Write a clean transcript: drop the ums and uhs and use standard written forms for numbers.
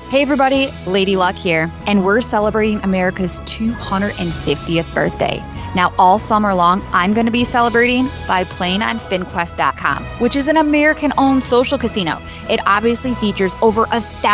Hey everybody, Lady Luck here, and we're celebrating America's 250th birthday. Now, all summer long, I'm going to be celebrating by playing on SpinQuest.com, which is an American-owned social casino. It obviously features over 1,000